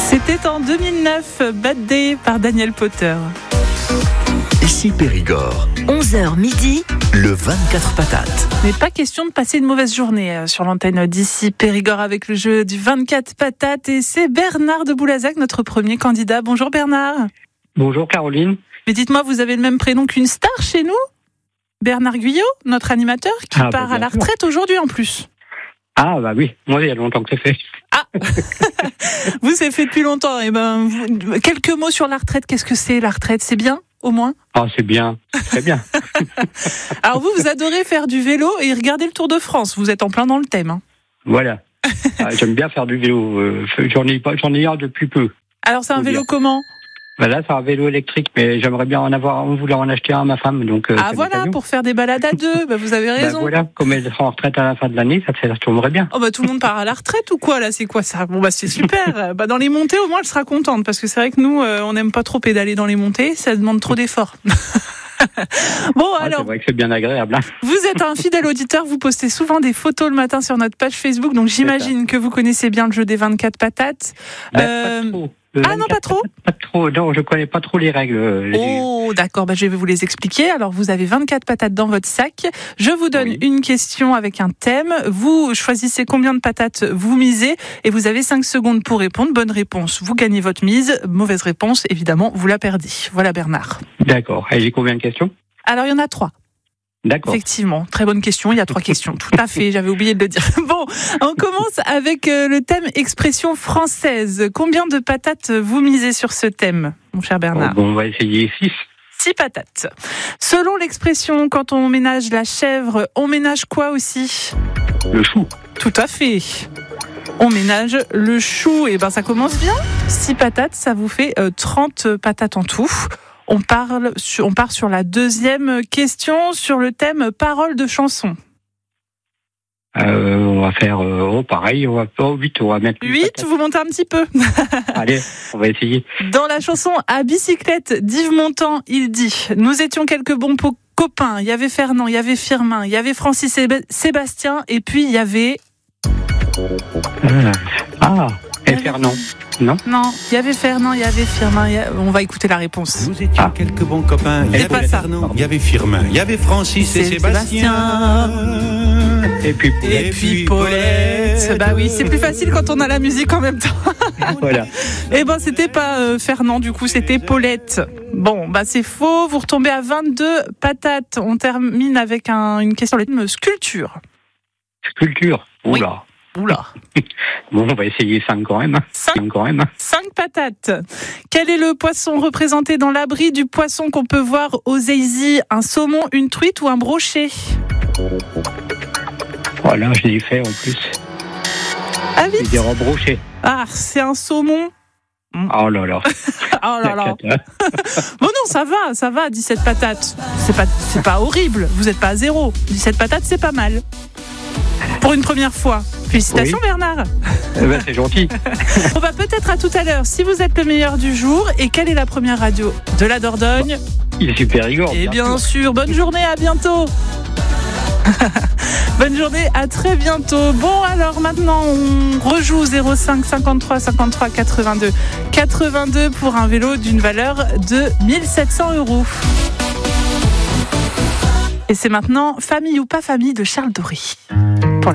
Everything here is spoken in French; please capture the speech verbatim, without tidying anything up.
C'était en deux mille neuf, Bad Day par Daniel Powter. Ici Périgord. onze heures midi. Le vingt-quatre patates. Mais pas question de passer une mauvaise journée sur l'antenne d'Ici Périgord avec le jeu du vingt-quatre patates. Et c'est Bernard de Boulazac, notre premier candidat. Bonjour Bernard. Bonjour Caroline. Mais dites-moi, vous avez le même prénom qu'une star chez nous ? Bernard Guyot, notre animateur, qui ah, part bah, à la retraite aujourd'hui en plus. Ah bah oui, moi il y a longtemps que c'est fait. Ah vous, c'est fait depuis longtemps. Et ben, vous, quelques mots sur la retraite. Qu'est-ce que c'est la retraite ? C'est bien, au moins ? Ah c'est bien, très bien. Alors vous, vous adorez faire du vélo et regarder le Tour de France. Vous êtes en plein dans le thème. Hein. Voilà. Ah, j'aime bien faire du vélo. Euh, j'en ai pas, j'en ai un depuis peu. Alors c'est un vélo dire. comment ? Bah là, c'est un vélo électrique, mais j'aimerais bien en avoir, on voulait en acheter un à ma femme, donc. Euh, ah voilà, pour faire des balades à deux. Bah, vous avez raison. Bah, voilà, comme elle sera en retraite à la fin de l'année, ça, ça tournerait bien. Oh bah tout le monde part à la retraite ou quoi là ? C'est quoi ça ? Bon bah c'est super. Bah dans les montées au moins elle sera contente parce que c'est vrai que nous euh, on n'aime pas trop pédaler dans les montées, ça demande trop d'efforts. Bon ouais, alors. C'est vrai que c'est bien agréable. Hein. Vous êtes un fidèle auditeur, vous postez souvent des photos le matin sur notre page Facebook, donc j'imagine que vous connaissez bien le jeu des vingt-quatre patates. Bah, euh... pas trop. Ah non, pas trop. Pas trop. Non, je connais pas trop les règles. Oh, d'accord. Bah, je vais vous les expliquer. Alors, vous avez vingt-quatre patates dans votre sac. Je vous donne oui. une question avec un thème. Vous choisissez combien de patates vous misez et vous avez cinq secondes pour répondre. Bonne réponse, vous gagnez votre mise. Mauvaise réponse, évidemment, vous la perdez. Voilà, Bernard. D'accord. Et j'ai combien de questions ? Alors, il y en a trois. D'accord. Effectivement, très bonne question. Il y a trois questions. Tout à fait, j'avais oublié de le dire. Bon, on commence avec le thème expression française. Combien de patates vous misez sur ce thème, mon cher Bernard ? Bon, on va essayer six. Six patates. Selon l'expression, quand on ménage la chèvre, on ménage quoi aussi ? Le chou. Tout à fait. On ménage le chou. Et ben, ça commence bien. Six patates, ça vous fait euh, trente patates en tout. On, parle sur, on part sur la deuxième question sur le thème paroles de chansons. Euh, on va faire euh, oh, pareil, on va oh, huit, on va mettre huit, vous montez un petit peu. Allez, on va essayer. Dans la chanson À bicyclette d'Yves Montand, il dit « Nous étions quelques bons po- copains, il y avait Fernand, il y avait Firmin, il y avait Francis et Sébastien, et puis il y avait... » euh, Ah, et Fernand. Non, non, il y avait Fernand, il y avait Firmin. Y a... On va écouter la réponse. Nous étions ah. quelques bons copains. Il y avait Fernand, il y avait Firmin, il y avait Francis et, et Sébastien. Et puis, et puis Paulette. Bah oui, c'est plus facile quand on a la musique en même temps. Voilà. Et ben c'était pas euh, Fernand du coup, c'était Paulette. Bon, bah c'est faux. Vous retombez à vingt-deux patates. On termine avec un, une question de sculpture. Sculpture. Oula. Oui. Oula. Bon, on va essayer cinq quand même. cinq, quand même. cinq patates. Quel est le poisson représenté dans l'abri du poisson qu'on peut voir aux Easy ? Un saumon, une truite ou un brochet ? Voilà, je l'ai fait en plus. Ah vite. Je vais dire un brochet. Ah, c'est un saumon. Oh là là. Oh là là. Bon non, ça va, ça va, dix-sept patates. C'est pas, c'est pas horrible. Vous n'êtes pas à zéro. dix-sept patates, c'est pas mal. Pour une première fois. Félicitations oui. Bernard. Eh ben, c'est gentil. On va peut-être à tout à l'heure si vous êtes le meilleur du jour. Et quelle est la première radio de la Dordogne ? Il est super rigolo. Et bien sûr, bonne journée, à bientôt. Bonne journée, à très bientôt. Bon alors maintenant on rejoue zéro cinq cinquante-trois cinquante-trois quatre-vingt-deux quatre-vingt-deux pour un vélo d'une valeur de mille sept cents euros. Et c'est maintenant Famille ou pas famille de Charles Doré.